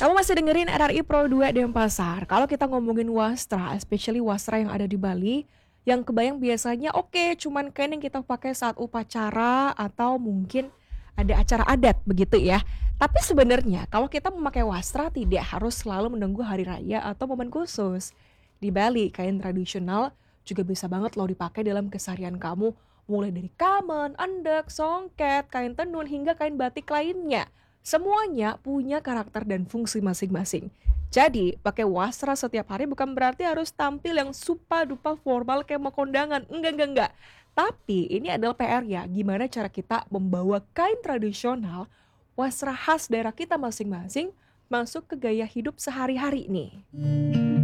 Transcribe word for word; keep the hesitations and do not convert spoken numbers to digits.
Kamu masih dengerin R R I Pro dua Denpasar. Kalau kita ngomongin wastra, especially wastra yang ada di Bali, yang kebayang biasanya oke, cuman kain yang kita pakai saat upacara atau mungkin ada acara adat begitu ya. Tapi sebenarnya kalau kita memakai wastra tidak harus selalu menunggu hari raya atau momen khusus. Di Bali, kain tradisional juga bisa banget loh dipakai dalam keseharian kamu, mulai dari kamen, endek, songket, kain tenun hingga kain batik lainnya. Semuanya punya karakter dan fungsi masing-masing. Jadi, pakai wasra setiap hari bukan berarti harus tampil yang supa dupa formal kayak mau kondangan. Enggak, enggak, enggak. Tapi ini adalah P R ya, gimana cara kita membawa kain tradisional, wasra khas daerah kita masing-masing, masuk ke gaya hidup sehari-hari nih.